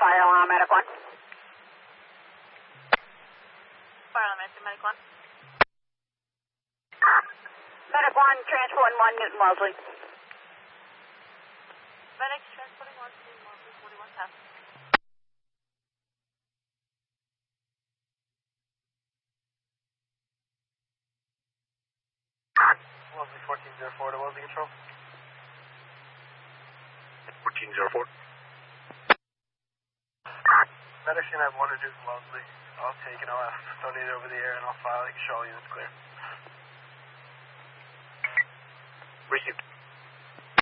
fire alarm, Medic 1. Fire alarm, Medic 1. Medic 1, transporting 1 Newton Wellesley. Medic transporting 1 Newton Wellesley, 41 pass. Wellesley 1404 to Wellesley Control. 1404. Medic's gonna have one or two from Wellesley. I'll take it, I'll donate it over the air, and I'll file it, show all units clear. Received.